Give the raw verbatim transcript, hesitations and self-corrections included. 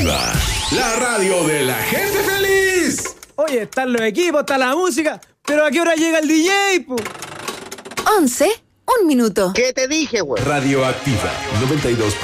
Radioactiva, la radio de la gente feliz. Oye, están los equipos, está la música, pero ¿a qué hora llega el D J, po? once, un minuto. ¿Qué te dije, güey? Radioactiva, noventa y dos.